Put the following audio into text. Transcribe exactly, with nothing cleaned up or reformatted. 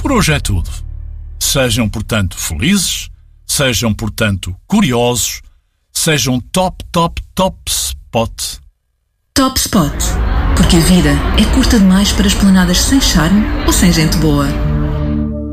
Por hoje é tudo. Sejam, portanto, felizes, sejam, portanto, curiosos, sejam top, top, top spot. Top Spot. Porque a vida é curta demais para esplanadas sem charme ou sem gente boa.